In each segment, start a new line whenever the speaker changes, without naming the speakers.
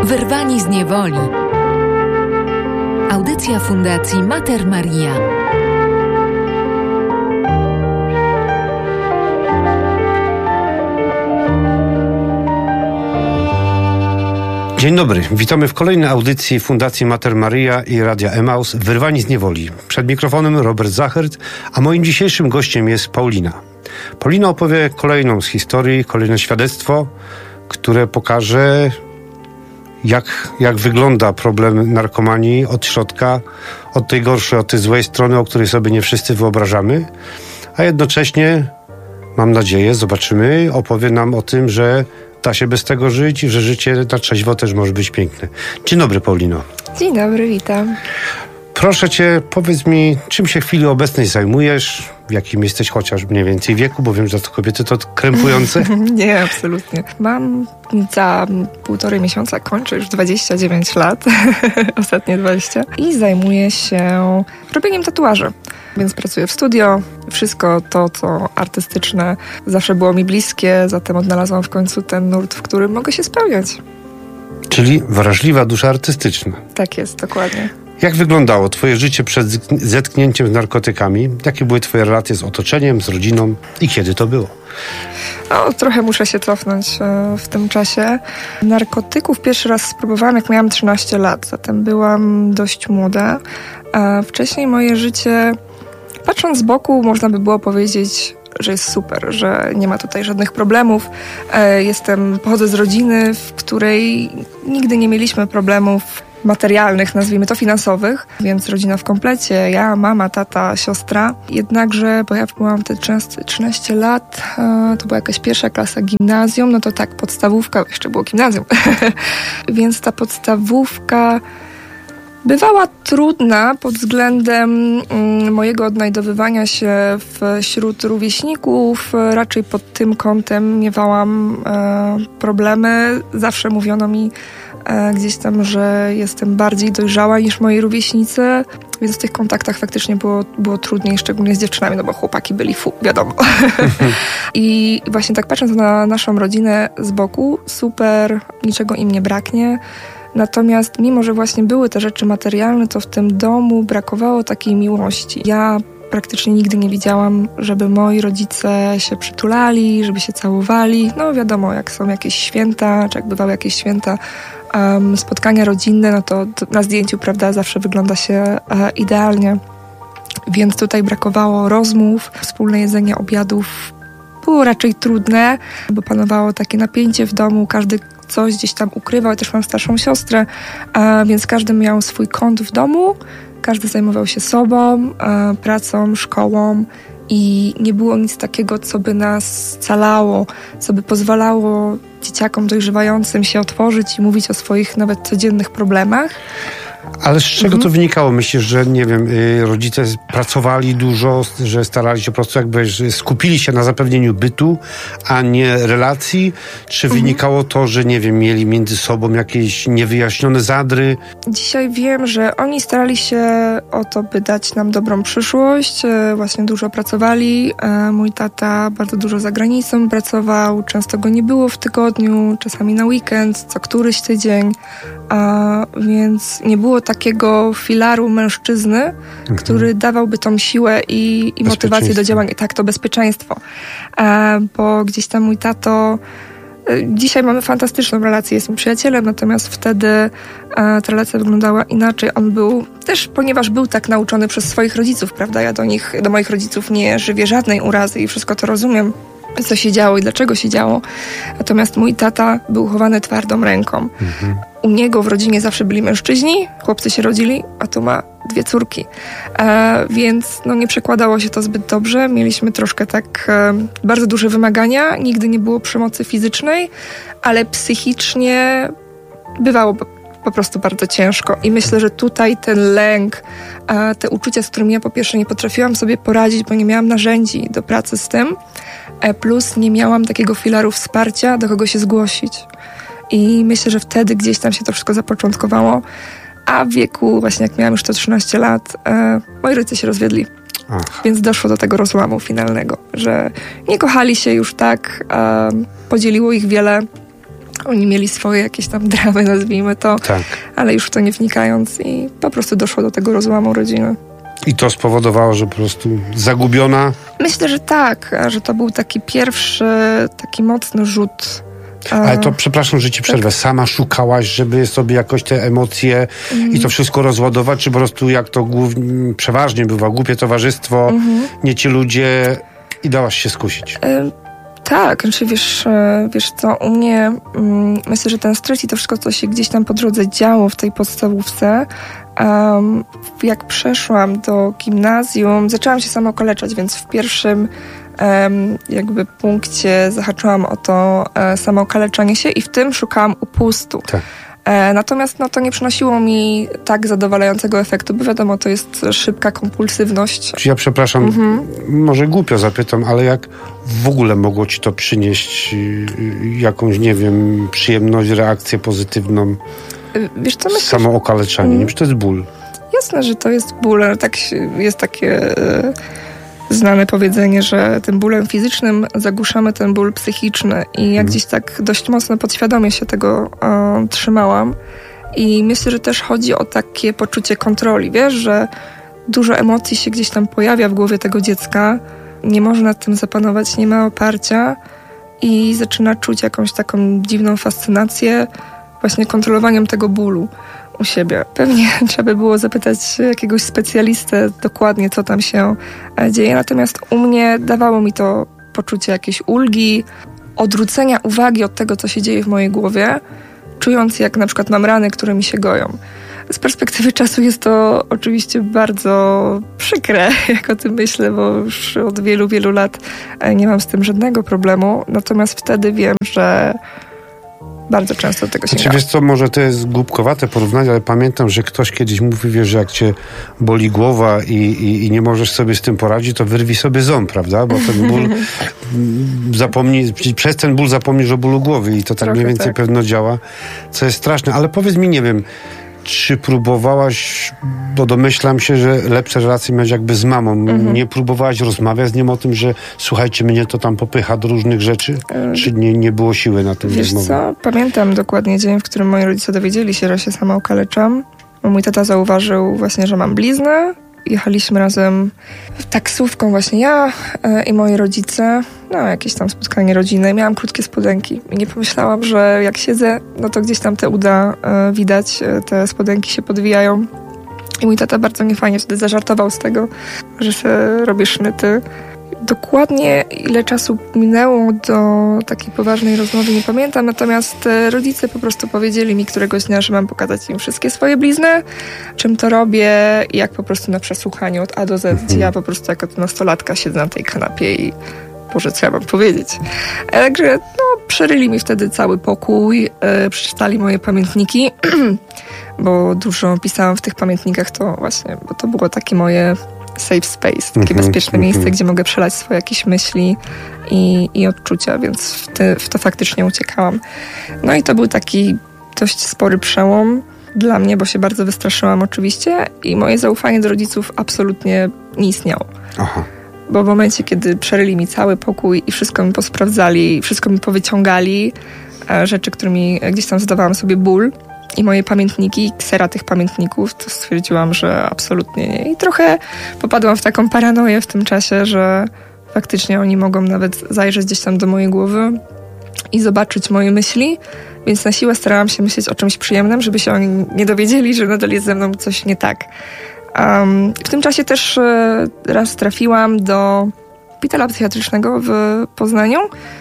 Wyrwani z niewoli. Audycja Fundacji Mater Maria.
Dzień dobry, witamy w kolejnej audycji Fundacji Mater Maria i Radia Emaus Wyrwani z niewoli. Przed mikrofonem Robert Zachert, a moim dzisiejszym gościem jest Paulina. Paulina opowie kolejną z historii, kolejne świadectwo, które pokaże, jak wygląda problem narkomanii od środka, od tej gorszej, od tej złej strony, o której sobie nie wszyscy wyobrażamy, a jednocześnie, mam nadzieję, zobaczymy, opowie nam o tym, że da się bez tego żyć, że życie na trzeźwo też może być piękne. Dzień dobry, Paulino.
Dzień dobry, witam.
Proszę cię, powiedz mi, czym się w chwili obecnej zajmujesz, w jakim jesteś chociaż mniej więcej wieku, bo wiem, że to kobiety to krępujące.
Nie, absolutnie. Mam za 1,5 miesiąca, kończę już 29 lat, ostatnie 20, i zajmuję się robieniem tatuaży. Więc pracuję w studio. Wszystko to, co artystyczne, zawsze było mi bliskie, zatem odnalazłam w końcu ten nurt, w którym mogę się spełniać.
Czyli wrażliwa dusza artystyczna.
Tak jest, dokładnie.
Jak wyglądało twoje życie przed zetknięciem z narkotykami? Jakie były twoje relacje z otoczeniem, z rodziną i kiedy to było?
Trochę muszę się cofnąć w tym czasie. Narkotyków pierwszy raz spróbowałam, jak miałam 13 lat, zatem byłam dość młoda. A wcześniej moje życie, patrząc z boku, można by było powiedzieć, że jest super, że nie ma tutaj żadnych problemów. Pochodzę z rodziny, w której nigdy nie mieliśmy problemów materialnych, nazwijmy to finansowych, więc rodzina w komplecie, ja, mama, tata, siostra. Jednakże, bo ja byłam te 13 lat, to była jakaś pierwsza klasa gimnazjum, no to tak, podstawówka, jeszcze było gimnazjum, więc ta podstawówka bywała trudna pod względem mojego odnajdowywania się wśród rówieśników. Raczej pod tym kątem miewałam problemy. Zawsze mówiono mi gdzieś tam, że jestem bardziej dojrzała niż moi rówieśnicy, więc w tych kontaktach faktycznie było trudniej, szczególnie z dziewczynami, no bo chłopaki byli wiadomo. I właśnie tak patrząc na naszą rodzinę z boku, super, niczego im nie braknie. Natomiast mimo, że właśnie były te rzeczy materialne, to w tym domu brakowało takiej miłości. Ja praktycznie nigdy nie widziałam, żeby moi rodzice się przytulali, żeby się całowali. No wiadomo, jak są jakieś święta, czy jak bywały jakieś święta, spotkania rodzinne, no to na zdjęciu, prawda, zawsze wygląda się idealnie. Więc tutaj brakowało rozmów, wspólne jedzenie obiadów było raczej trudne, bo panowało takie napięcie w domu, każdy coś gdzieś tam ukrywał. Też mam starszą siostrę, więc każdy miał swój kąt w domu, każdy zajmował się sobą, pracą, szkołą i nie było nic takiego, co by nas scalało, co by pozwalało dzieciakom dojrzewającym się otworzyć i mówić o swoich nawet codziennych problemach.
Ale z czego to wynikało? Myślisz, że nie wiem, rodzice pracowali dużo, że starali się po prostu że skupili się na zapewnieniu bytu, a nie relacji? Czy wynikało to, że nie wiem, mieli między sobą jakieś niewyjaśnione zadry?
Dzisiaj wiem, że oni starali się o to, by dać nam dobrą przyszłość. Właśnie dużo pracowali. Mój tata bardzo dużo za granicą pracował. Często go nie było w tygodniu, czasami na weekend, co któryś tydzień. Więc nie było takiego filaru mężczyzny, który dawałby tą siłę i motywację do działania. Tak, to bezpieczeństwo. Bo gdzieś tam mój tato... Dzisiaj mamy fantastyczną relację, jest mi przyjacielem, natomiast wtedy ta relacja wyglądała inaczej. On był też, ponieważ był tak nauczony przez swoich rodziców, prawda? Ja do moich rodziców nie żywię żadnej urazy i wszystko to rozumiem, co się działo i dlaczego się działo. Natomiast mój tata był chowany twardą ręką. U niego w rodzinie zawsze byli mężczyźni, chłopcy się rodzili, a tu ma 2 córki. Więc nie przekładało się to zbyt dobrze. Mieliśmy troszkę tak bardzo duże wymagania. Nigdy nie było przemocy fizycznej, ale psychicznie bywało po prostu bardzo ciężko. I myślę, że tutaj ten lęk, te uczucia, z którymi ja po pierwsze nie potrafiłam sobie poradzić, bo nie miałam narzędzi do pracy z tym, plus nie miałam takiego filaru wsparcia, do kogo się zgłosić. I myślę, że wtedy gdzieś tam się to wszystko zapoczątkowało, a w wieku, właśnie jak miałam już to 13 lat, moi rodzice się rozwiedli. Więc doszło do tego rozłamu finalnego, że nie kochali się już tak, podzieliło ich wiele Oni mieli swoje jakieś tam dramy, nazwijmy to,
Tak.
ale już w to nie wnikając i po prostu doszło do tego rozłamu rodziny.
I to spowodowało, że po prostu zagubiona.
Myślę, że tak, że to był taki pierwszy, taki mocny rzut.
Ale to, przepraszam, że ci przerwę. Sama szukałaś, żeby sobie jakoś te emocje i to wszystko rozładować, czy po prostu jak to przeważnie bywa, głupie towarzystwo, nie ci ludzie i dałaś się skusić?
Tak, znaczy wiesz co, u mnie myślę, że ten stres i to wszystko, co się gdzieś tam po drodze działo w tej podstawówce, jak przeszłam do gimnazjum, zaczęłam się samookaleczać, więc w pierwszym jakby punkcie zahaczyłam o to samookaleczanie się i w tym szukałam upustu.
Tak.
Natomiast to nie przynosiło mi tak zadowalającego efektu, bo wiadomo, to jest szybka kompulsywność.
Ja przepraszam, może głupio zapytam, ale jak w ogóle mogło ci to przynieść jakąś, nie wiem, przyjemność, reakcję pozytywną?
Wiesz co, myślę,
samookaleczanie, nie? Czy to jest ból?
Jasne, że to jest ból, ale tak jest takie znane powiedzenie, że tym bólem fizycznym zagłuszamy ten ból psychiczny i ja gdzieś tak dość mocno podświadomie się tego trzymałam i myślę, że też chodzi o takie poczucie kontroli, wiesz, że dużo emocji się gdzieś tam pojawia w głowie tego dziecka, nie może nad tym zapanować, nie ma oparcia i zaczyna czuć jakąś taką dziwną fascynację właśnie kontrolowaniem tego bólu u siebie. Pewnie trzeba by było zapytać jakiegoś specjalistę dokładnie, co tam się dzieje. Natomiast u mnie dawało mi to poczucie jakiejś ulgi, odwrócenia uwagi od tego, co się dzieje w mojej głowie, czując jak na przykład mam rany, które mi się goją. Z perspektywy czasu jest to oczywiście bardzo przykre, jak o tym myślę, bo już od wielu, wielu lat nie mam z tym żadnego problemu. Natomiast wtedy wiem, że bardzo często do tego sięgam.
Wiesz co, może to jest głupkowate porównanie, ale pamiętam, że ktoś kiedyś mówi, wiesz, że jak cię boli głowa i nie możesz sobie z tym poradzić, to wyrwij sobie ząb, prawda? Bo ten ból przez ten ból zapomnisz o bólu głowy i to tak mniej więcej pewno działa, co jest straszne. Ale powiedz mi, nie wiem, czy próbowałaś, bo domyślam się, że lepsze relacje miałeś jakby z mamą. Nie próbowałaś rozmawiać z nią o tym, że słuchajcie, mnie to tam popycha do różnych rzeczy? Czy nie było siły na tym rozmowę?
Wiesz co, pamiętam dokładnie dzień, w którym moi rodzice dowiedzieli się, że się samookaleczam. Mój tata zauważył właśnie, że mam bliznę. Jechaliśmy razem taksówką właśnie ja i moi rodzice na jakieś tam spotkanie rodzinne. Miałam krótkie spodenki i nie pomyślałam, że jak siedzę, no to gdzieś tam te uda widać, te spodenki się podwijają. I mój tata bardzo niefajnie wtedy zażartował z tego, że sobie robię sznyty. Dokładnie ile czasu minęło do takiej poważnej rozmowy nie pamiętam, natomiast rodzice po prostu powiedzieli mi któregoś dnia, że mam pokazać im wszystkie swoje blizny, czym to robię i jak po prostu na przesłuchaniu od A do Z, gdzie ja po prostu jako nastolatka siedzę na tej kanapie i Boże, co ja mam powiedzieć. Także przeryli mi wtedy cały pokój, przeczytali moje pamiętniki, bo dużo pisałam w tych pamiętnikach, to właśnie, bo to było takie moje safe space, takie bezpieczne miejsce, gdzie mogę przelać swoje jakieś myśli i odczucia, więc w to faktycznie uciekałam. No i to był taki dość spory przełom dla mnie, bo się bardzo wystraszyłam oczywiście i moje zaufanie do rodziców absolutnie nie istniało.
Aha.
Bo w momencie, kiedy przeryli mi cały pokój i wszystko mi posprawdzali, wszystko mi powyciągali, rzeczy, którymi gdzieś tam zadawałam sobie ból, i moje pamiętniki, ksera tych pamiętników, to stwierdziłam, że absolutnie nie. I trochę popadłam w taką paranoję w tym czasie, że faktycznie oni mogą nawet zajrzeć gdzieś tam do mojej głowy i zobaczyć moje myśli, więc na siłę starałam się myśleć o czymś przyjemnym, żeby się oni nie dowiedzieli, że nadal jest ze mną coś nie tak. W tym czasie też raz trafiłam do szpitala psychiatrycznego w Poznaniu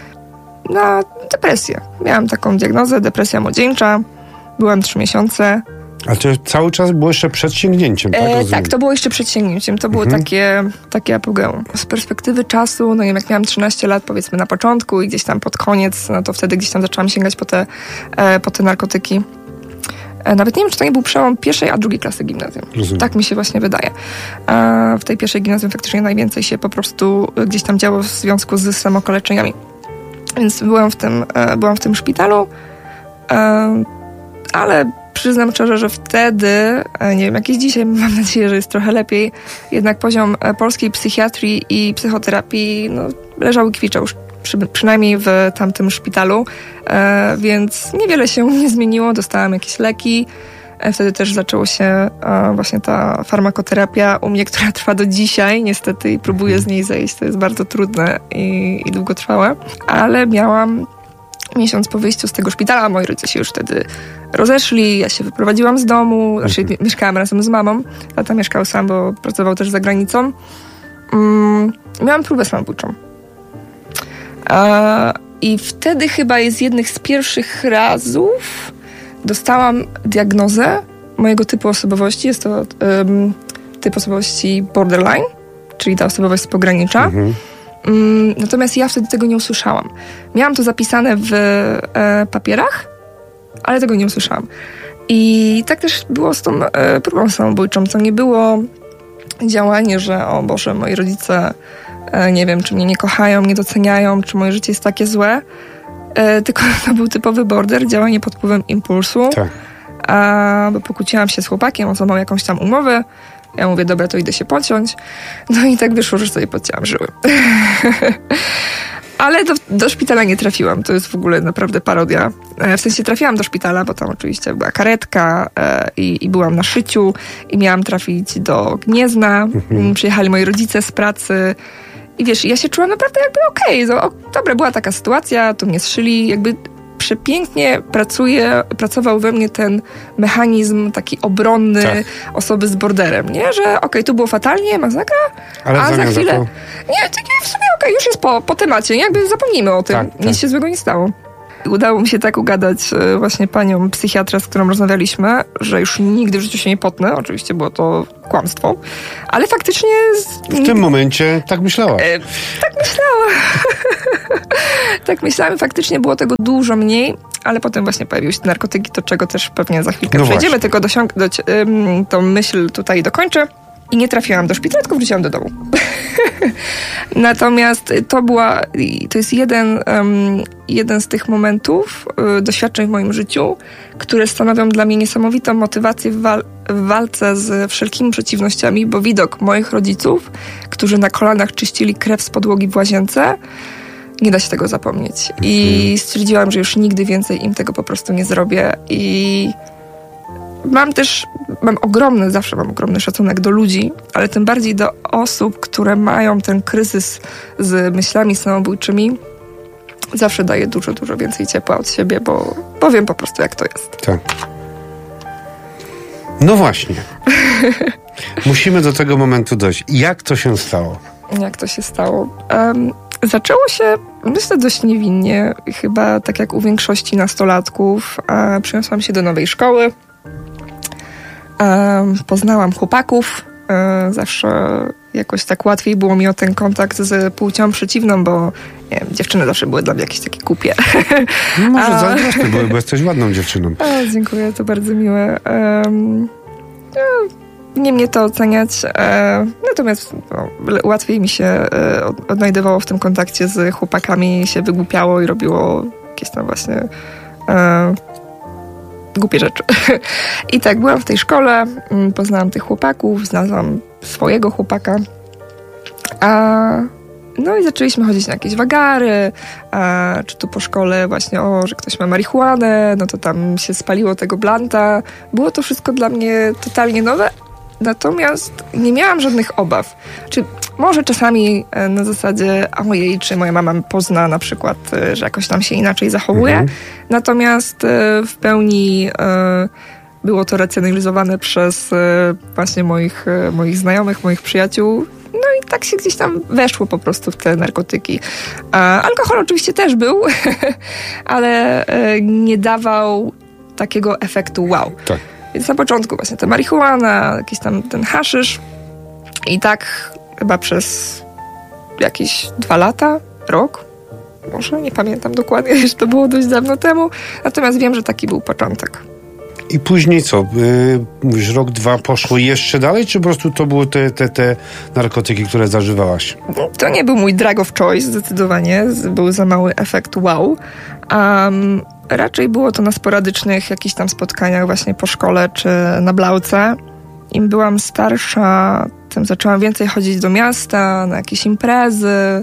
na depresję. Miałam taką diagnozę, depresja młodzieńcza. Byłam 3 miesiące.
A to cały czas było jeszcze przed sięgnięciem, tak?
Tak, to było jeszcze przed sięgnięciem. To było takie apogeum. Z perspektywy czasu, no nie wiem, jak miałam 13 lat, powiedzmy na początku i gdzieś tam pod koniec, no to wtedy gdzieś tam zaczęłam sięgać po te narkotyki. Nawet nie wiem, czy to nie był przełom pierwszej, a drugiej klasy gimnazjum. Rozumiem. Tak mi się właśnie wydaje. W tej pierwszej gimnazjum faktycznie najwięcej się po prostu gdzieś tam działo w związku z samookaleczeniami. Więc byłam w tym szpitalu, ale przyznam szczerze, że wtedy, nie wiem, jak jest dzisiaj, mam nadzieję, że jest trochę lepiej, jednak poziom polskiej psychiatrii i psychoterapii leżał i kwiczał. przynajmniej w tamtym szpitalu, więc niewiele się nie zmieniło. Dostałam jakieś leki. Wtedy też zaczęło się właśnie ta farmakoterapia u mnie, która trwa do dzisiaj niestety i próbuję z niej zejść. To jest bardzo trudne i długotrwałe. Ale miałam miesiąc po wyjściu z tego szpitala, moi rodzice się już wtedy rozeszli, ja się wyprowadziłam z domu, mieszkałam razem z mamą, tata mieszkał sam, bo pracował też za granicą. Miałam próbę samobójczą. I wtedy chyba jest jednych z pierwszych razów dostałam diagnozę mojego typu osobowości. Jest to typ osobowości borderline, czyli ta osobowość z pogranicza. Natomiast ja wtedy tego nie usłyszałam. Miałam to zapisane w papierach, ale tego nie usłyszałam. I tak też było z tą próbą samobójczą. To nie było działanie, że o Boże, moi rodzice nie wiem, czy mnie nie kochają, nie doceniają, czy moje życie jest takie złe. Tylko to był typowy border, działanie pod wpływem impulsu. Tak. Bo pokłóciłam się z chłopakiem, on złamał jakąś tam umowę. Ja mówię, dobra, to idę się pociąć. No i tak wyszło, że sobie podcięłam żyły. Ale do szpitala nie trafiłam. To jest w ogóle naprawdę parodia. W sensie trafiłam do szpitala, bo tam oczywiście była karetka i byłam na szyciu i miałam trafić do Gniezna. Przyjechali moi rodzice z pracy i wiesz, ja się czułam naprawdę jakby okej. Dobra, była taka sytuacja, to mnie zszyli, jakby przepięknie pracował we mnie ten mechanizm taki obronny osoby z borderem, nie? Że okej, tu było fatalnie, masakra, a za chwilę... Nie, takie w sumie już jest po temacie, nie? Jakby zapomnijmy o tym. Nic się złego nie stało. Udało mi się tak ugadać właśnie panią psychiatrę, z którą rozmawialiśmy, że już nigdy w życiu się nie potnę. Oczywiście było to kłamstwo, ale faktycznie...
W tym momencie tak myślałaś.
Tak myślałam. Tak myślałam. Faktycznie było tego dużo mniej, ale potem właśnie pojawiły się te narkotyki, do czego też pewnie za chwilkę przejdziemy, tylko tą myśl tutaj dokończę. I nie trafiłam do szpitala, tylko wróciłam do domu. Natomiast to jest jeden z tych momentów, doświadczeń w moim życiu, które stanowią dla mnie niesamowitą motywację w walce z wszelkimi przeciwnościami, bo widok moich rodziców, którzy na kolanach czyścili krew z podłogi w łazience, nie da się tego zapomnieć. I stwierdziłam, że już nigdy więcej im tego po prostu nie zrobię. I zawsze mam ogromny szacunek do ludzi, ale tym bardziej do osób, które mają ten kryzys z myślami samobójczymi. Zawsze daję dużo, dużo więcej ciepła od siebie, bo wiem po prostu, jak to jest.
Tak. No właśnie. Musimy do tego momentu dojść. Jak to się stało?
Jak to się stało? Zaczęło się, myślę, dość niewinnie. Chyba tak jak u większości nastolatków. Przeniosłam się do nowej szkoły. Poznałam chłopaków. Zawsze jakoś tak łatwiej było mi o ten kontakt z płcią przeciwną, bo nie wiem, dziewczyny zawsze były dla mnie jakieś takie głupie.
No może zazdrosne były, bo jesteś ładną dziewczyną.
Dziękuję, to bardzo miłe. Nie mnie to oceniać. Natomiast łatwiej mi się odnajdywało w tym kontakcie z chłopakami, się wygłupiało i robiło jakieś tam właśnie głupie rzeczy. I tak, byłam w tej szkole, poznałam tych chłopaków, znalazłam swojego chłopaka. No i zaczęliśmy chodzić na jakieś wagary, czy tu po szkole właśnie, że ktoś ma marihuanę, no to tam się spaliło tego blanta. Było to wszystko dla mnie totalnie nowe, natomiast nie miałam żadnych obaw. Czy może czasami na zasadzie, czy moja mama pozna na przykład, że jakoś tam się inaczej zachowuje. Natomiast w pełni było to racjonalizowane przez właśnie moich znajomych, moich przyjaciół. No i tak się gdzieś tam weszło po prostu w te narkotyki. Alkohol oczywiście też był, ale nie dawał takiego efektu wow. Tak. Więc na początku właśnie ta marihuana, jakiś tam ten haszysz i tak chyba przez jakieś 2 lata, rok, może, nie pamiętam dokładnie, już to było dość dawno temu, natomiast wiem, że taki był początek.
I później co? Mówisz, rok, 2 poszło jeszcze dalej, czy po prostu to były te narkotyki, które zażywałaś?
To nie był mój drug of choice, zdecydowanie. Był za mały efekt wow. Raczej było to na sporadycznych jakichś tam spotkaniach właśnie po szkole, czy na blauce. Im byłam starsza, tym zaczęłam więcej chodzić do miasta, na jakieś imprezy.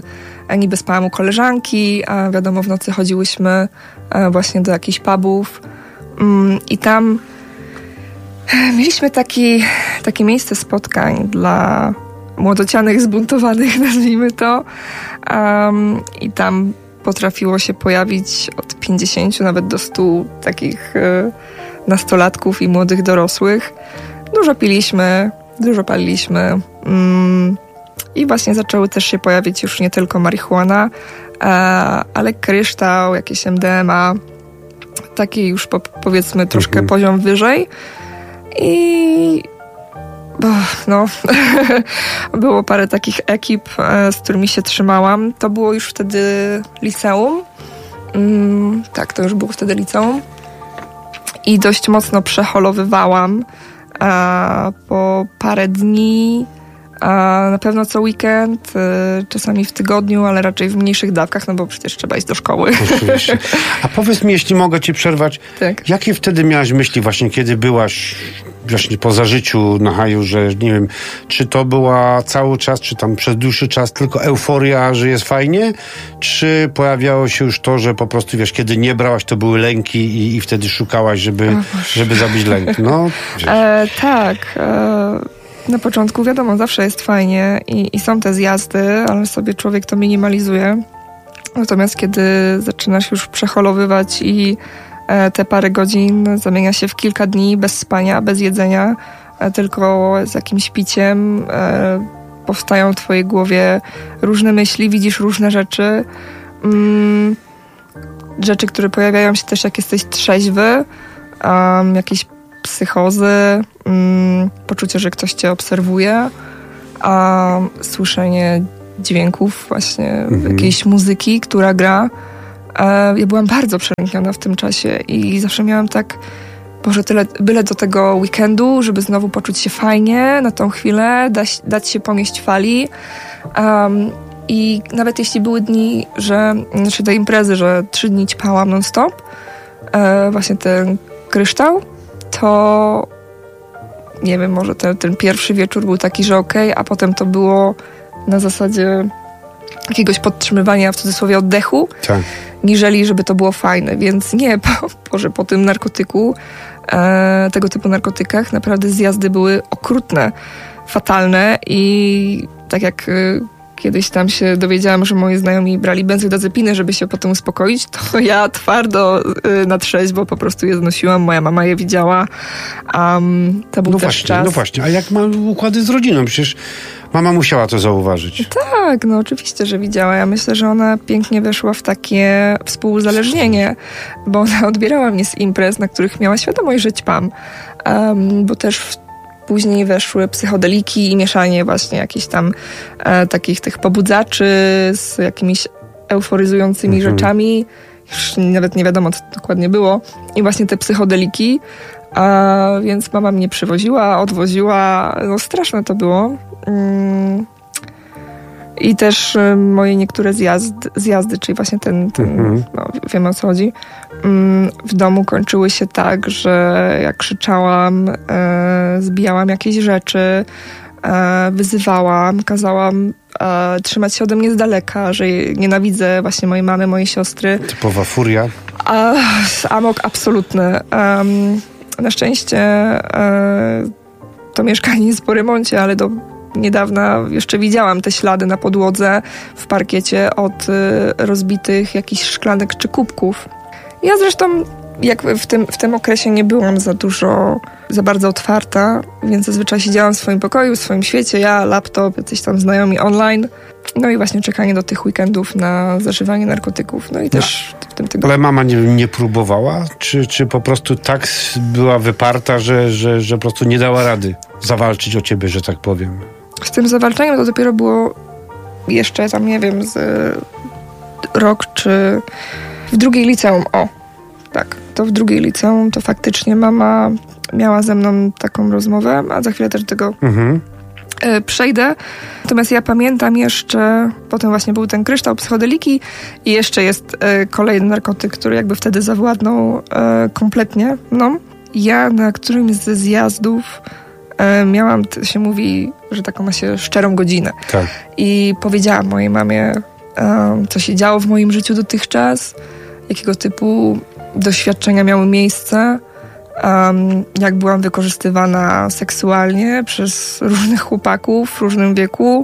niby spałam u koleżanki, a wiadomo, w nocy chodziłyśmy właśnie do jakichś pubów i tam mieliśmy takie miejsce spotkań dla młodocianych, zbuntowanych, nazwijmy to. I tam potrafiło się pojawić od 50 nawet do 100 takich nastolatków i młodych dorosłych. Dużo piliśmy, dużo paliliśmy i właśnie zaczęły też się pojawić już nie tylko marihuana, ale kryształ, jakieś MDMA, taki już powiedzmy troszkę poziom wyżej. I no, było parę takich ekip, z którymi się trzymałam. To było już wtedy liceum. Tak, to już było wtedy liceum. I dość mocno przeholowywałam po parę dni, na pewno co weekend, czasami w tygodniu, ale raczej w mniejszych dawkach, no bo przecież trzeba iść do szkoły.
Oczywiście. A powiedz mi, jeśli mogę ci przerwać,
tak.
Jakie wtedy miałaś myśli właśnie, kiedy byłaś właśnie po zażyciu na haju, że nie wiem, czy to była cały czas, czy tam przez dłuższy czas tylko euforia, że jest fajnie, czy pojawiało się już to, że po prostu, wiesz, kiedy nie brałaś, to były lęki i wtedy szukałaś, żeby zabić lęk. No,
tak. Na początku wiadomo, zawsze jest fajnie i są te zjazdy, ale sobie człowiek to minimalizuje. Natomiast kiedy zaczynasz już przeholowywać i te parę godzin zamienia się w kilka dni bez spania, bez jedzenia, tylko z jakimś piciem, powstają w twojej głowie różne myśli, widzisz różne rzeczy. Rzeczy, które pojawiają się też jak jesteś trzeźwy, jakieś psychozy, poczucie, że ktoś cię obserwuje, słyszenie dźwięków właśnie jakiejś muzyki, która gra. Ja byłam bardzo przelękniona w tym czasie i zawsze miałam tak, Boże, byle do tego weekendu, żeby znowu poczuć się fajnie na tą chwilę, dać się pomieść fali. I nawet jeśli były dni, znaczy te imprezy, że 3 dni ćpałam non-stop, właśnie ten kryształ, to nie wiem, może ten pierwszy wieczór był taki, że okej, a potem to było na zasadzie jakiegoś podtrzymywania w cudzysłowie oddechu, tak, niżeli żeby to było fajne. Więc nie, po tym narkotyku, tego typu narkotykach naprawdę zjazdy były okrutne, fatalne i tak jak kiedyś tam się dowiedziałam, że moi znajomi brali benzodiazepiny, żeby się potem uspokoić, to ja twardo na trzeźwo po prostu je znosiłam. Moja mama je widziała. To był też czas.
No właśnie, a jak ma układy z rodziną? Przecież mama musiała to zauważyć.
Tak, no oczywiście, że widziała. Ja myślę, że ona pięknie weszła w takie współuzależnienie, bo ona odbierała mnie z imprez, na których miała świadomość, że ćpam. Bo też później weszły psychodeliki i mieszanie właśnie jakichś tam takich tych pobudzaczy z jakimiś euforyzującymi rzeczami. Już nawet nie wiadomo, co dokładnie było. I właśnie te psychodeliki. Więc mama mnie przywoziła, odwoziła. No straszne to było. I też moje niektóre zjazdy, czyli właśnie no, wiemy o co chodzi, w domu kończyły się tak, że jak krzyczałam, zbijałam jakieś rzeczy, wyzywałam, kazałam trzymać się ode mnie z daleka, że nienawidzę właśnie mojej mamy, mojej siostry.
Typowa furia.
Amok absolutny. Na szczęście to mieszkanie jest po remoncie, ale do niedawna jeszcze widziałam te ślady na podłodze w parkiecie od rozbitych jakichś szklanek czy kubków. Ja zresztą jak w tym okresie nie byłam za bardzo otwarta, więc zazwyczaj siedziałam w swoim pokoju, w swoim świecie, ja, laptop, jacyś tam znajomi online. No i właśnie czekanie do tych weekendów na zażywanie narkotyków. No i też w tym tygodniu.
Ale mama nie próbowała? Czy po prostu tak była wyparta, że po prostu nie dała rady zawalczyć o ciebie, że tak powiem?
Z tym zawalczeniem to dopiero było jeszcze tam, nie wiem, z rok czy w drugiej liceum. Tak, to w drugiej liceum to faktycznie mama miała ze mną taką rozmowę, a za chwilę też do tego przejdę. Natomiast ja pamiętam jeszcze, potem właśnie był ten kryształ, psychodeliki i jeszcze jest kolejny narkotyk, który jakby wtedy zawładnął kompletnie. No, ja na którymś ze zjazdów miałam, to się mówi, że taką ma się szczerą godzinę. Tak. I powiedziałam mojej mamie, co się działo w moim życiu dotychczas, jakiego typu doświadczenia miały miejsce, jak byłam wykorzystywana seksualnie przez różnych chłopaków w różnym wieku,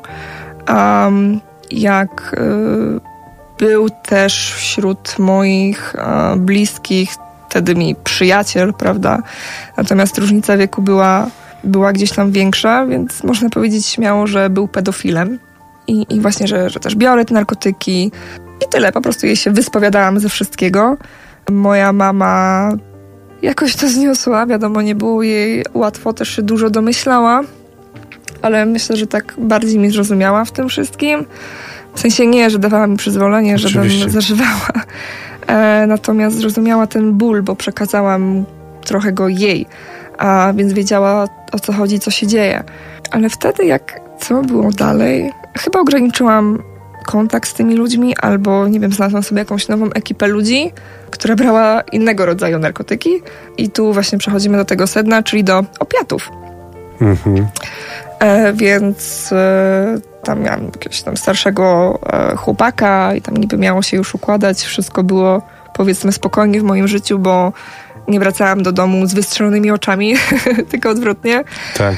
jak był też wśród moich bliskich wtedy mi przyjaciel, prawda? Natomiast różnica wieku była gdzieś tam większa, więc można powiedzieć śmiało, że był pedofilem. I właśnie, że też biorę te narkotyki i tyle. Po prostu jej się wyspowiadałam ze wszystkiego. Moja mama jakoś to zniosła. Wiadomo, nie było jej łatwo, też się dużo domyślała, ale myślę, że tak bardziej mi zrozumiała w tym wszystkim. W sensie nie, że dawała mi przyzwolenie, żebym zażywała. Natomiast zrozumiała ten ból, bo przekazałam trochę go jej, więc wiedziała, o co chodzi, co się dzieje. Ale wtedy co było dalej? Chyba ograniczyłam kontakt z tymi ludźmi, albo nie wiem, znalazłam sobie jakąś nową ekipę ludzi, która brała innego rodzaju narkotyki. I tu właśnie przechodzimy do tego sedna, czyli do opiatów. Mhm. Więc tam miałam jakiegoś tam starszego chłopaka i tam niby miało się już układać. Wszystko było, powiedzmy, spokojnie w moim życiu, bo nie wracałam do domu z wystrzelonymi oczami, tylko odwrotnie.
Tak.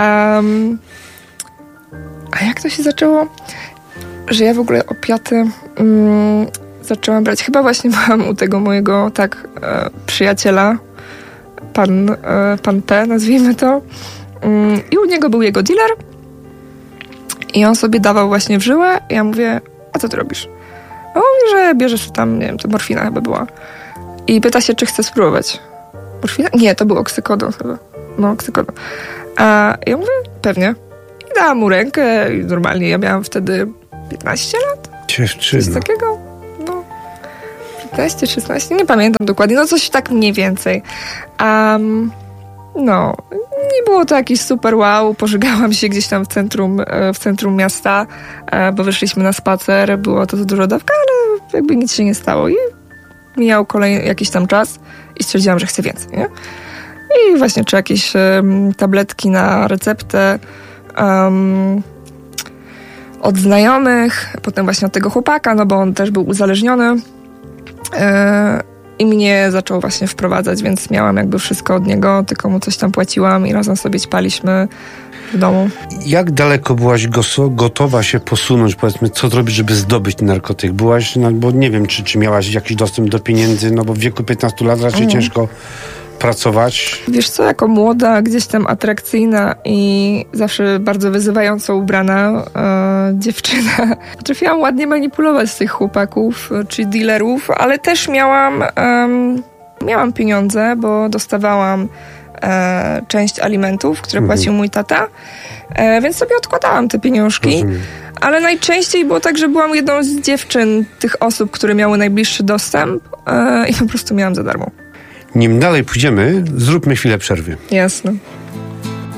A jak to się zaczęło? Że ja w ogóle opiaty zaczęłam brać. Chyba właśnie byłam u tego mojego przyjaciela, pan P, nazwijmy to. I u niego był jego dealer. I on sobie dawał właśnie w żyłę. I ja mówię, a co ty robisz? On mówi, że bierzesz tam, nie wiem, to morfina chyba była. I pyta się, czy chce spróbować. Morfina? Nie, to był oksykodon chyba. No, oksykodon. A ja mówię, pewnie. I dałam mu rękę i normalnie ja miałam wtedy 15 lat.
Dziewczyno.
Coś takiego. No, 15, 16, nie pamiętam dokładnie. No coś tak mniej więcej. No, nie było to jakiś super wow. Pożygałam się gdzieś tam w centrum miasta, bo wyszliśmy na spacer. Było to dużo dawka, ale jakby nic się nie stało. I mijał jakiś tam czas i stwierdziłam, że chcę więcej, nie? I właśnie czy jakieś tabletki na receptę od znajomych, potem właśnie od tego chłopaka, no bo on też był uzależniony i mnie zaczął właśnie wprowadzać, więc miałam jakby wszystko od niego, tylko mu coś tam płaciłam i razem sobie ćpaliśmy w domu.
Jak daleko byłaś gotowa się posunąć, powiedzmy, co zrobić, żeby zdobyć ten narkotyk? Byłaś, no bo nie wiem, czy miałaś jakiś dostęp do pieniędzy, no bo w wieku 15 lat raczej ciężko pracować.
Wiesz co, jako młoda, gdzieś tam atrakcyjna i zawsze bardzo wyzywająco ubrana dziewczyna, potrafiłam ładnie manipulować tych chłopaków, czy dealerów, ale też miałam pieniądze, bo dostawałam część alimentów, które płacił mój tata, więc sobie odkładałam te pieniążki. Rozumiem. Ale najczęściej było tak, że byłam jedną z dziewczyn tych osób, które miały najbliższy dostęp i po prostu miałam za darmo.
Nim dalej pójdziemy, zróbmy chwilę przerwy.
Jasne.